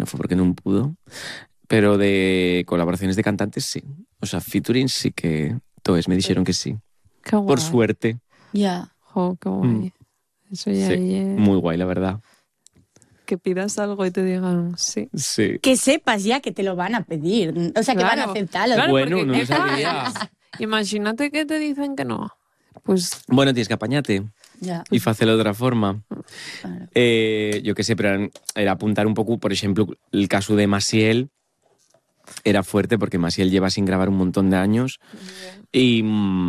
fue porque no pudo. Pero de colaboraciones de cantantes, sí. O sea, featuring sí que todos me dijeron que sí. Qué guay. Por suerte. Ya. Jo, qué guay. Eso ya Sí, muy guay, la verdad. que pidas algo y te digan sí. Sí. Que sepas ya que te lo van a pedir. O sea, que van a Claro. aceptarlo. Claro, Bueno, porque no ¿qué lo sabía. pasa? Imagínate que te dicen que no. Pues Bueno, tienes que apañarte Ya, y facelo de otra forma. claro. Yo qué sé, pero era apuntar un poco, por ejemplo, el caso de Maciel era fuerte porque Maciel lleva sin grabar un montón de años y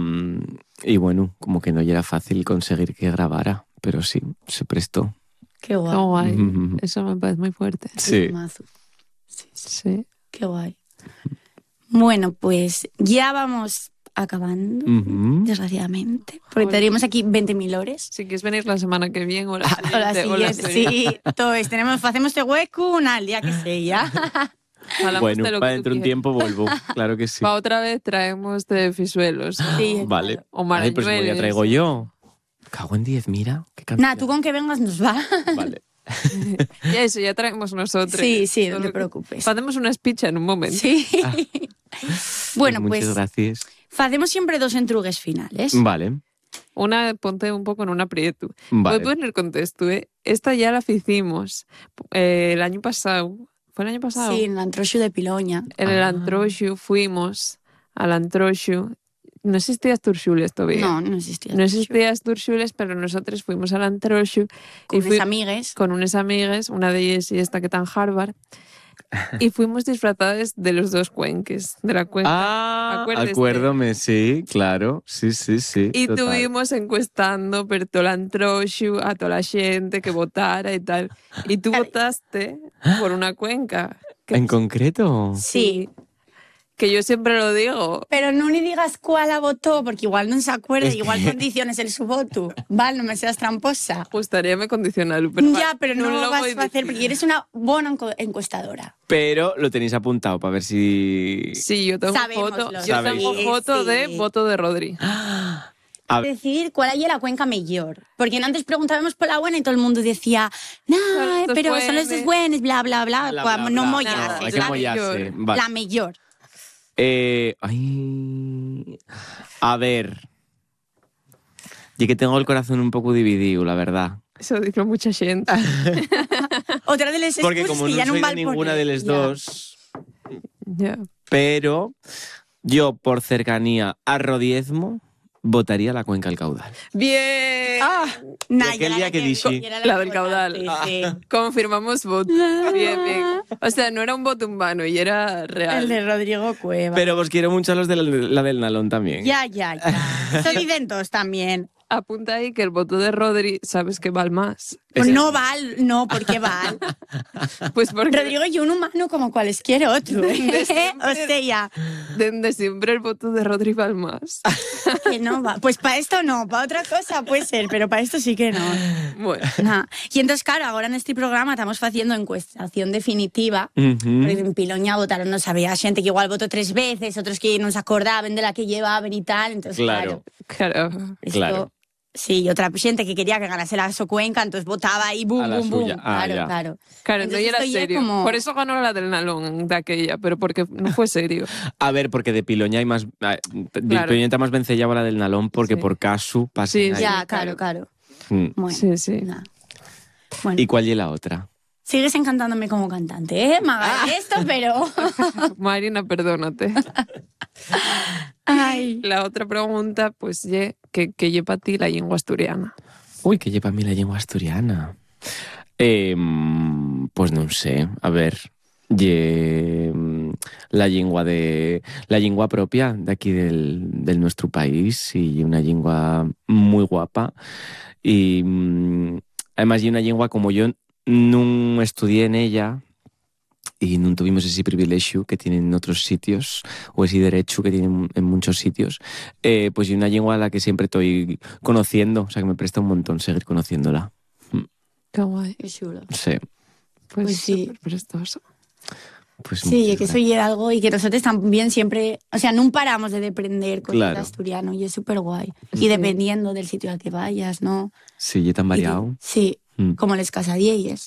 bueno, como que no era fácil conseguir que grabara, pero sí, se prestó. Qué qué guay. guay. Eso me parece muy fuerte. Sí. Mazo. Sí. Qué guay. Bueno, pues ya vamos acabando, Ujú. desgraciadamente. Porque Joder. tenemos aquí 20.000 horas. Si quieres venir la semana que viene o la O la siguiente. o la siguiente, siguiente. sí, todo es. Hacemos este hueco al día que sea. Hablamos Bueno, de lo para que dentro tú de un quieras. tiempo vuelvo, claro que sí. Para otra vez traemos de Fisuelos. Sí, Vale. claro. O Ay, el próximo día Marañuelos. traigo yo. Cago en 10, mira. Qué cantidad. Nada, tú con que vengas nos va. Vale. Y eso, ya traemos nosotros. Sí, sí, no Solo te que preocupes. Hacemos una speech en un momento. Sí. Bueno, Muchas pues gracias. hacemos siempre 2 entrugues finales. Vale. Una, ponte un poco en un aprieto. Vale. Puedo poner contexto, ¿eh? Esta ya la hicimos el año pasado. ¿Fue el año pasado? Sí, en la Antroxu de Piloña. En el Antroxu fuimos al Antroxu. No existía Asturxules todavía. No existía. No existía Asturxules, pero nosotros fuimos al Antroxu Con y mis amigues. con unas amigas, una de ellas y esta que está en Harvard, y fuimos disfrazadas de los dos cuenques, de la cuenca. Acuérdate. Acuérdome, sí, claro. Sí. Y total. tuvimos encuestando per todo l'Antroxu a toda la gente que votara y tal. Y tú votaste por una cuenca. ¿En concreto? Sí. Que yo siempre lo digo. Pero no ni digas cuál la votó, porque igual no se acuerda, igual condiciones el su voto. Vale, no me seas tramposa. Gustaríame condicionarlo, pero Ya, pero no lo vas voy a hacer porque eres una buena encuestadora. Pero lo tenéis apuntado para ver si... Sí, yo tengo Sabemos foto. los Yo tengo sí, foto sí. de voto de Rodri. A ver. Decidir cuál hay la cuenca mejor. Porque antes preguntábamos por la buena y todo el mundo decía, no, estos pero son buenos". los buenos, bla, bla, bla. Bla, Pues bla, no bla. mollarse, Hay es que la mollarse. mejor. Vale. La mejor. A ver. Y que tengo el corazón un poco dividido, la verdad. Eso dice mucha gente. Otra de las Porque excusas como que no ya no soy de val ninguna de las Ya. dos, Ya. pero yo, por cercanía a Rodiezmo, votaría la cuenca del caudal. Bien. Nah, aquel ya día la que dije. ya La que del caudal. votaste, sí. Confirmamos voto. Bien. O sea, no era un voto en vano y era real. El de Rodrigo Cueva. Pero os quiero mucho a los de la del Nalón también. Ya. Eso dicen todos también. Apunta ahí que el voto de Rodri, sabes que vale más. Pues no val, no, porque val. Pues porque Rodrigo y un humano como cualesquiera otro. O sea, desde siempre el voto de Rodri vale más. que no va. Pues para esto no, para otra cosa puede ser, pero para esto sí que no. Bueno, Nah. Y entonces, claro, ahora en este programa estamos haciendo encuestación definitiva. Ujú. Porque en Piloña votaron, no sabía, gente que igual votó 3 veces, otros que no se acordaban de la que llevaban y tal. Entonces, Claro. claro. esto- Claro. Sí, y otra gente que quería que ganase la Socuenca, entonces votaba y A boom, la boom, boom. suya. Ah, Claro, ya. claro. Claro, no Entonces era esto ya serio. como- Por eso ganó la del Nalón de aquella, pero porque no fue serio. A ver, porque de Piloña hay más... De Claro. Piloña está más vencellada la del Nalón porque Sí. por caso pasa. Sí, ahí. Ya, claro. claro. Mm. Bueno, Sí. nada. Bueno, ¿Y cuál es la otra? sigues encantándome como cantante, ¿eh? Maga esto, pero... Marina, perdónate. Ay. La otra pregunta, pues, que lleva a ti la lengua asturiana. Uy, que lleva a mí la lengua asturiana. Pues no sé, a ver. La lengua propia de aquí del nuestro país y una lengua muy guapa y además y una lengua como yo no estudié en ella y no tuvimos ese privilegio que tienen en otros sitios o ese derecho que tienen en muchos sitios, pues y una lengua a la que siempre estoy conociendo, o sea que me presta un montón seguir conociéndola. Qué guay. Qué chulo. Sí, Pues sí. súper prestoso. pues Sí, muchas que eso y era algo y que nosotros también siempre, o sea, no paramos de aprender cosas Claro. de asturiano y es súper guay. Sí. Y dependiendo del sitio al que vayas, ¿no? Sí, y tan variado. Sí, Mm. como les casadielles.